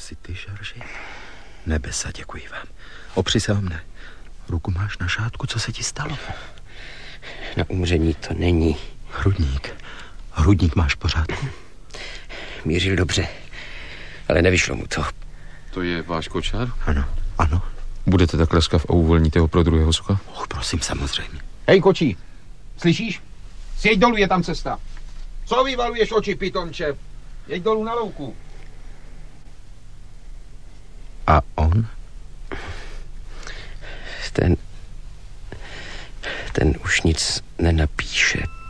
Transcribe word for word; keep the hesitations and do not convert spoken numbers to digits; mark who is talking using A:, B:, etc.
A: jsi ty, Žorži? Nebesa, děkuji vám. Opři se o mne. Ruku máš na šátku, co se ti stalo?
B: Na umření to není.
A: Hrudník. Hrudník máš v pořádku?
B: Mířil dobře, ale nevyšlo mu to.
C: To je váš kočár?
A: Ano, ano.
C: Budete tak laskav a uvolníte ho pro druhého soka?
A: Och, prosím, samozřejmě.
D: Hej, kočí, slyšíš? Sjeď dolů, je tam cesta. Co vyvaluješ oči, pitomče? Jeď dolů na louku.
A: A on?
B: Ten... Ten už nic nenapíše.